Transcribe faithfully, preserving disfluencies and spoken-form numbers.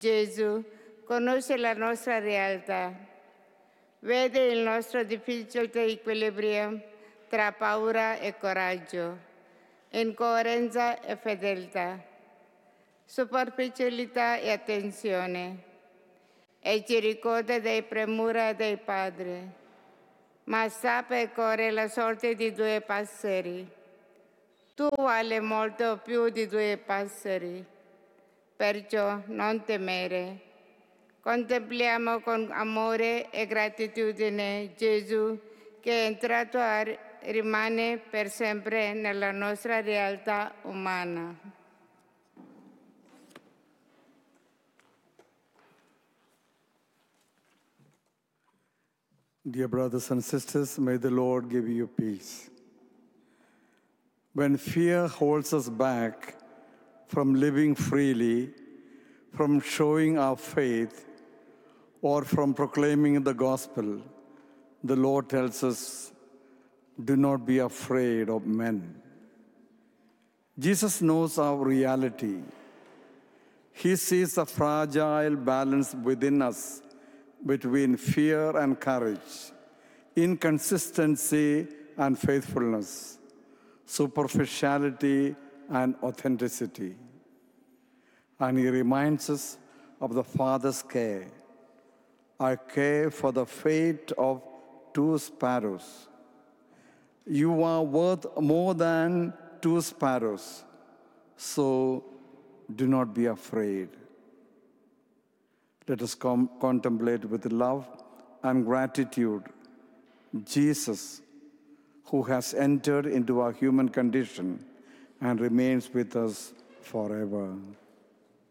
Gesù conosce la nostra realtà, vede il nostro difficile equilibrio tra paura e coraggio, incoerenza e fedeltà, superficialità e attenzione, e ci ricorda delle premure dei padri, ma sa percorrere la sorte di due passeri. Tu vali molto più di due passeri, perciò non temere. Contempliamo con amore e gratitudine Gesù che è entrato e rimane per sempre nella nostra realtà umana. Dear brothers and sisters, may the Lord give you peace. When fear holds us back from living freely, from showing our faith, or from proclaiming the gospel, the Lord tells us, do not be afraid of men. Jesus knows our reality. He sees the fragile balance within us between fear and courage, inconsistency and faithfulness, superficiality and authenticity. And he reminds us of the Father's care. I care for the fate of two sparrows. You are worth more than two sparrows, so do not be afraid. Let us com- contemplate with love and gratitude Jesus, who has entered into our human condition and remains with us forever.